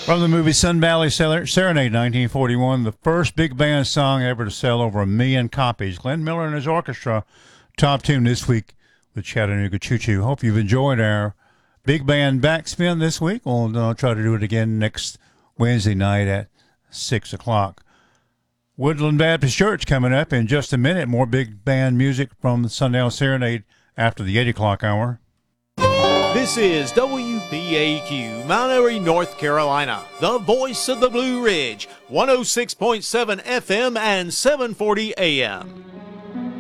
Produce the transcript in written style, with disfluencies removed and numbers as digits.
From the movie Sun Valley Serenade, 1941, the first big band song ever to sell over 1 million copies. Glenn Miller and his orchestra, top tune this week with Chattanooga Choo Choo. Hope you've enjoyed our big band backspin this week. We'll try to do it again next Wednesday night at 6 o'clock. Woodland Baptist Church coming up in just a minute. More big band music from the Sundown Serenade after the 8 o'clock hour. This is WBAQ, Mount Airy, North Carolina, the voice of the Blue Ridge, 106.7 FM and 740 AM.